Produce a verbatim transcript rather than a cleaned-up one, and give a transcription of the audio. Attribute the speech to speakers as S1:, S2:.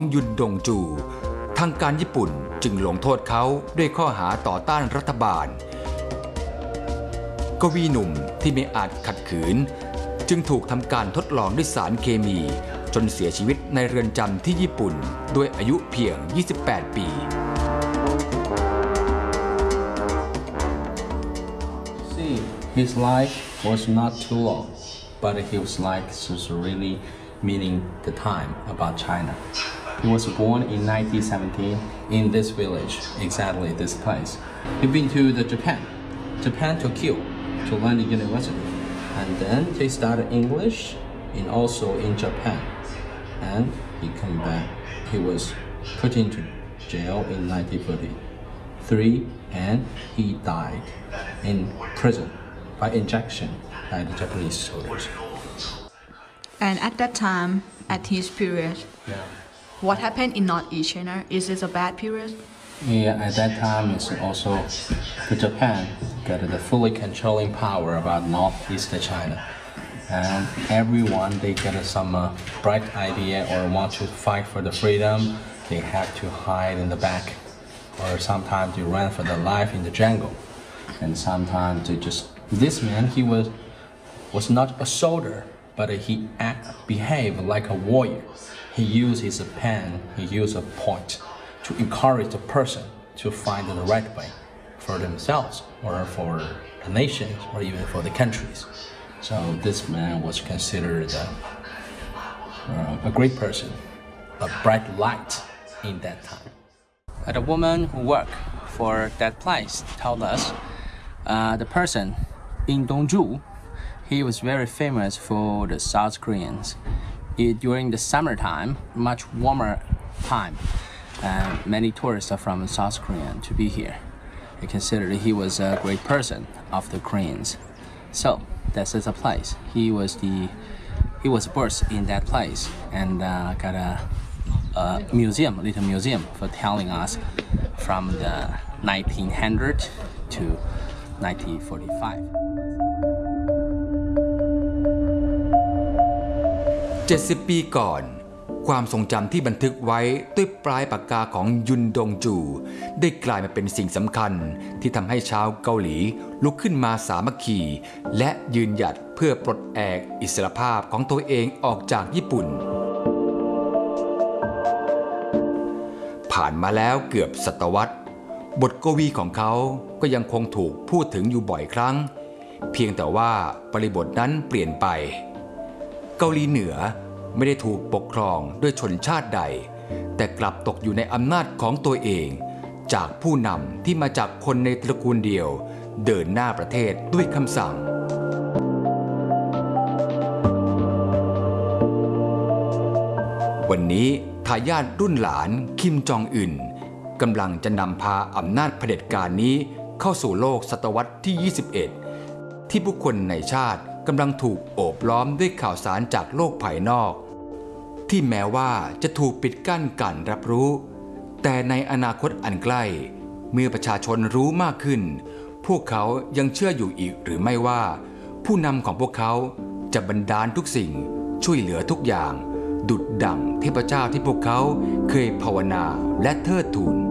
S1: ยุนดงจูทางการญี่ปุ่นจึงลงโทษเขาด้วยข้อหาต่อต้านรัฐบาลกวีหนุ่มที่ไม่อาจขัดขืนจึงถูกทำการทดลองด้วยสารเคมีจนเสียชีวิตในเรือนจำที่ญี่ปุ่นด้วยอายุเพียงยี่สิบแปดปี
S2: See, his life was not too long, but his life was really meaning the time about China. He was born in nineteen seventeen in this village, exactly this place. He been to the Japan, Japan Tokyo, to learn the university, and then he started English, and also in Japan. And he came back. He was put into jail in nineteen forty-three, and he died in prison by injection by the Japanese soldiers.
S3: And at that time, at his period,
S2: Yeah.
S3: what happened in Northeast China? Is this a bad period?
S2: Yeah, at that time, it's also the Japan got the fully controlling power about Northeast China. And everyone, they get some uh, bright idea or want to fight for the freedom, they have to hide in the back. Or sometimes they run for their life in the jungle. And sometimes they just, this man, he was, was not a soldier, but he act, behaved like a warrior. He used his pen, he used a point to encourage the person to find the right way for themselves or for the nations or even for the countries. So this man was considered a, uh, a great person, a bright light in that time. Uh, the woman who worked for that place told us uh, the person in Dongju, he was very famous for the South Koreans. It, during the summertime, much warmer time, uh, many tourists are from South Korea to be here. They considered he was a great person of the Koreans. So this is a place. He was the he was birthed in that place and uh, got a, a museum, a little museum for telling us from the nineteen hundred to nineteen forty-five.
S1: เจ็ดสิบ ปีก่อนความทรงจำที่บันทึกไว้ด้วยปลายปากกาของยุนดงจูได้กลายมาเป็นสิ่งสำคัญที่ทำให้ชาวเกาหลีลุกขึ้นมาสามัคคีและยืนหยัดเพื่อปลดแอกอิสรภาพของตัวเองออกจากญี่ปุ่นผ่านมาแล้วเกือบศตวรรษบทกวีของเขาก็ยังคงถูกพูดถึงอยู่บ่อยครั้งเพียงแต่ว่าบริบทนั้นเปลี่ยนไปเกาหลีเหนือไม่ได้ถูกปกครองด้วยชนชาติใดแต่กลับตกอยู่ในอำนาจของตัวเองจากผู้นำที่มาจากคนในตระกูลเดียวเดินหน้าประเทศด้วยคำสั่งวันนี้ทายาทรุ่นหลานคิมจองอึนกำลังจะนำพาอำนาจเผด็จการนี้เข้าสู่โลกศตวรรษที่ยี่สิบเอ็ดที่ผู้คนในชาติกำลังถูกโอบล้อมด้วยข่าวสารจากโลกภายนอกที่แม้ว่าจะถูกปิดกั้นการรับรู้แต่ในอนาคตอันใกล้เมื่อประชาชนรู้มากขึ้นพวกเขายังเชื่ออยู่อีกหรือไม่ว่าผู้นำของพวกเขาจะบันดาลทุกสิ่งช่วยเหลือทุกอย่างดุจดั่งเทพเจ้าที่พวกเขาเคยภาวนาและเทิดทูน